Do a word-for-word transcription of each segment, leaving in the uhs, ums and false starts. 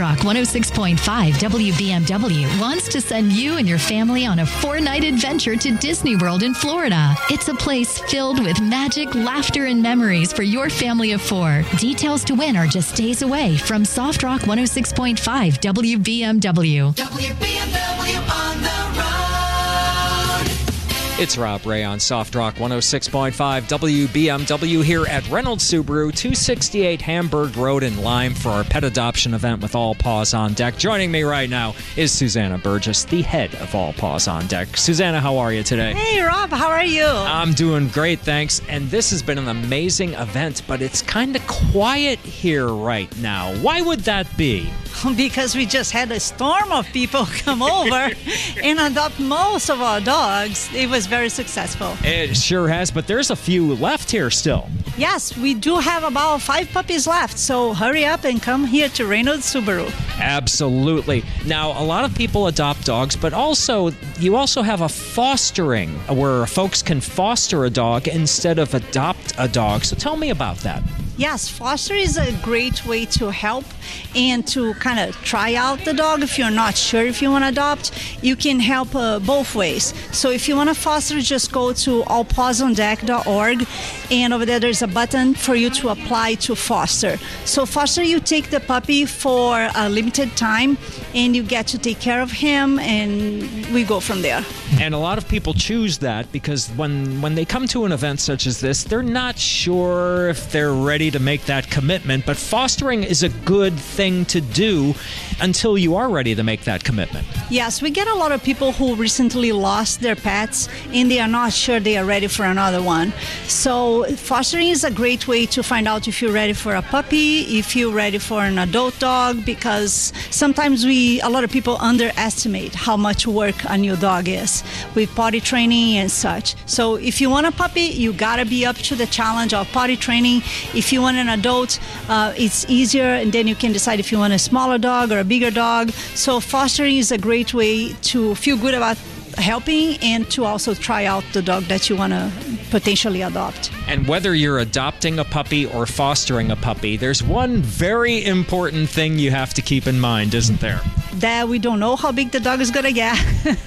Rock one oh six point five W B M W wants to send you and your family on a four-night adventure to Disney World in Florida. It's a place filled with magic, laughter, and memories for your family of four. Details to win are just days away from Soft Rock one oh six point five W B M W. W B M W on the road. It's Rob Ray on Soft Rock one oh six point five W B M W here at Reynolds Subaru, two sixty-eight Hamburg Road in Lyme for our pet adoption event with All Paws on Deck. Joining me right now is Susanna Burgess, the head of All Paws on Deck. Susanna, how are you today? Hey, Rob, how are you? I'm doing great, thanks. And this has been an amazing event, but it's kind of quiet here right now. Why would that be? Because we just had a storm of people come over and adopt most of our dogs. It was very successful. It sure has, but there's a few left here still. Yes, we do have about five puppies left, so hurry up and come here to Reynolds Subaru. Absolutely. Now, a lot of people adopt dogs, but also you also have a fostering where folks can foster a dog instead of adopt a dog. So tell me about that. Yes, foster is a great way to help and to kind of try out the dog. If you're not sure if you want to adopt, you can help uh, both ways. So if you want to foster, just go to all paws on deck dot org, and over there there's a button for you to apply to foster. So foster, you take the puppy for a limited time and you get to take care of him, and we go from there. And a lot of people choose that because when when they come to an event such as this, they're not sure if they're ready to make that commitment, but fostering is a good thing to do until you are ready to make that commitment. Yes, we get a lot of people who recently lost their pets and they are not sure they are ready for another one. So fostering is a great way to find out if you're ready for a puppy, if you're ready for an adult dog, because sometimes we, a lot of people underestimate how much work a new dog is with potty training and such. So if you want a puppy, you gotta be up to the challenge of potty training. If you want an adult, uh, it's easier, and then you can decide if you want a smaller dog or a bigger dog. So fostering is a great way to feel good about helping and to also try out the dog that you want to potentially adopt. And whether you're adopting a puppy or fostering a puppy, there's one very important thing you have to keep in mind, isn't there? That we don't know how big the dog is going to get.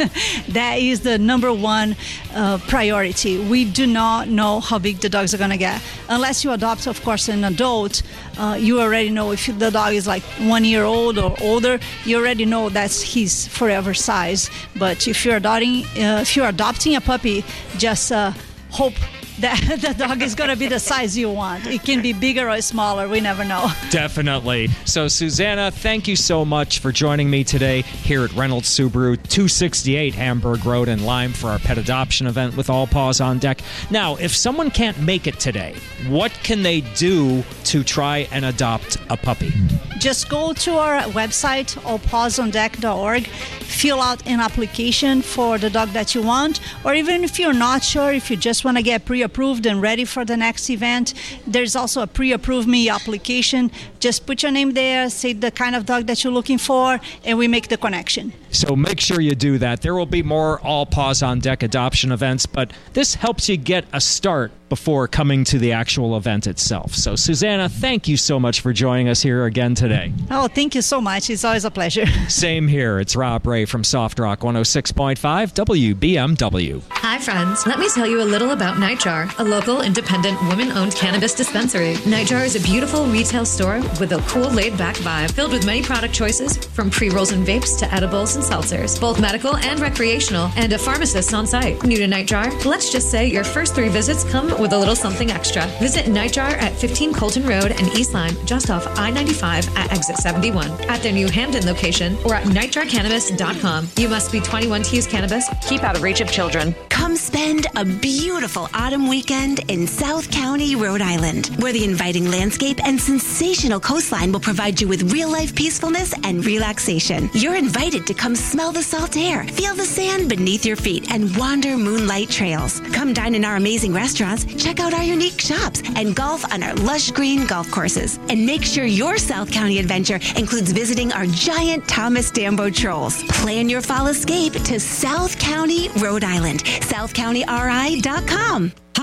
That is the number one uh, priority. We do not know how big the dogs are going to get. Unless you adopt, of course, an adult, uh, you already know if the dog is like one year old or older, you already know that's his forever size. But if you're adopting, uh, if you're adopting a puppy, just uh, hope that the dog is going to be the size you want. It can be bigger or smaller. We never know. Definitely. So, Susanna, thank you so much for joining me today here at Reynolds Subaru, two sixty-eight Hamburg Road in Lyme for our pet adoption event with All Paws on Deck. Now, if someone can't make it today, what can they do to try and adopt a puppy? Just go to our website, all paws on deck dot org, fill out an application for the dog that you want, or even if you're not sure, if you just want to get pre-approved and ready for the next event, there's also a pre-approve me application. Just put your name there, say the kind of dog that you're looking for, and we make the connection. So make sure you do that. There will be more All Paws on Deck adoption events, but this helps you get a start before coming to the actual event itself. So, Susanna, thank you so much for joining us here again today. Oh, thank you so much. It's always a pleasure. Same here. It's Rob Ray from Soft Rock one oh six point five W B M W. Hi, friends. Let me tell you a little about Nightjar, a local, independent, women-owned cannabis dispensary. Nightjar is a beautiful retail store with a cool, laid-back vibe, filled with many product choices, from pre-rolls and vapes to edibles and seltzers, both medical and recreational, and a pharmacist on site. New to Nightjar? Let's just say your first three visits come with a little something extra. Visit Nightjar at fifteen Colton Road and East Lyme, just off I ninety-five at exit seventy-one, at their new Hamden location, or at nightjar cannabis dot com. You must be twenty-one to use cannabis. Keep out of reach of children. Come spend a beautiful autumn weekend in South County, Rhode Island, where the inviting landscape and sensational coastline will provide you with real-life peacefulness and relaxation. You're invited to come smell the salt air, feel the sand beneath your feet, and wander moonlight trails. Come dine in our amazing restaurants, check out our unique shops, and golf on our lush green golf courses. And make sure your South County adventure includes visiting our giant Thomas Dambo Trolls. Plan your fall escape to South County, Rhode Island. south county r i dot com.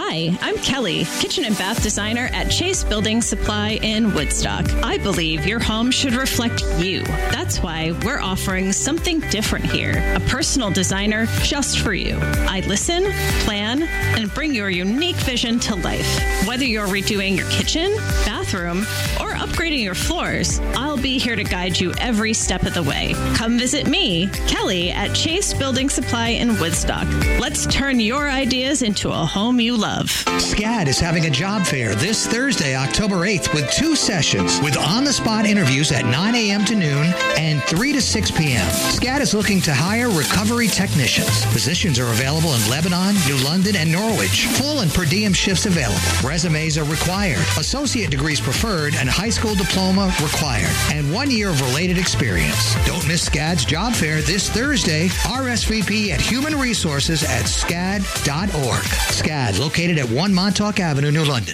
Hi, I'm Kelly, kitchen and bath designer at Chase Building Supply in Woodstock. I believe your home should reflect you. That's why we're offering something different here. A personal designer just for you. I listen, plan, and bring your unique vision to life. Whether you're redoing your kitchen, bathroom, or upgrading your floors, I'll be here to guide you every step of the way. Come visit me, Kelly, at Chase Building Supply in Woodstock. Let's turn your ideas into a home you love. SCAD is having a job fair this Thursday, October eighth, with two sessions with on-the-spot interviews at nine a.m. to noon and three to six p.m. SCAD is looking to hire recovery technicians. Positions are available in Lebanon, New London, and Norwich. Full and per diem shifts available. Resumes are required. Associate degrees preferred and high school diploma required. And one year of related experience. Don't miss SCAD's job fair this Thursday. R S V P at Human Resources at scad dot org. SCAD, located at one Montauk Avenue, New London.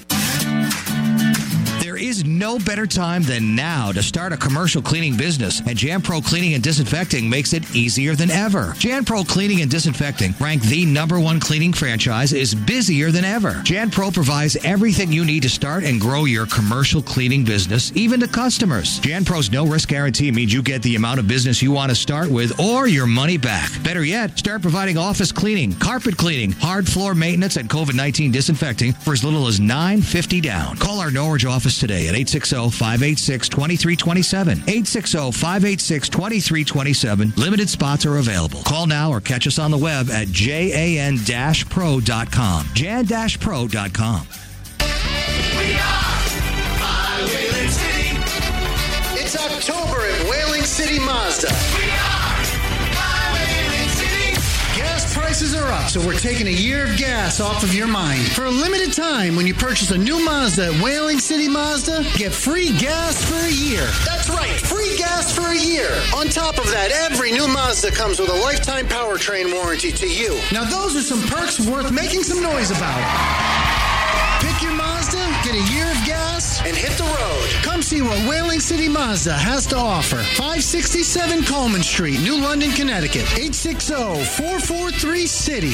There is no better time than now to start a commercial cleaning business, and JanPro Cleaning and Disinfecting makes it easier than ever. JanPro Cleaning and Disinfecting, ranked the number one cleaning franchise, is busier than ever. JanPro provides everything you need to start and grow your commercial cleaning business, even to customers. JanPro's no-risk guarantee means you get the amount of business you want to start with or your money back. Better yet, start providing office cleaning, carpet cleaning, hard floor maintenance, and COVID nineteen disinfecting for as little as nine dollars and fifty cents down. Call our Norwich office today at eight six zero, five eight six, two three two seven. eight six zero, five eight six, two three two seven. Limited spots are available. Call now or catch us on the web at jan dash pro dot com. jan dash pro dot com. We are My Whaling City. It's October at Whaling City Mazda. We are My Whaling City. Gas prices are up, so we're taking a year of gas off of your mind. For a limited time, when you purchase a new Mazda at Whaling City Mazda, get free gas for a year. That's right, free gas for a year. On top of that, every new Mazda comes with a lifetime powertrain warranty to you. Now, those are some perks worth making some noise about. Pick your Mazda, get a year of gas, and hit the road. Come see what Whaling City Mazda has to offer. five sixty-seven Coleman Street, New London, Connecticut. eight six zero, four four three, city.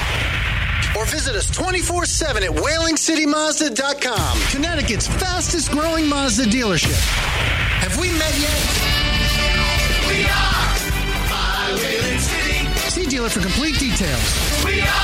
Or visit us twenty-four seven at whaling city mazda dot com. Connecticut's fastest growing Mazda dealership. Have we met yet? We are My Whaling City. See dealer for complete details. We are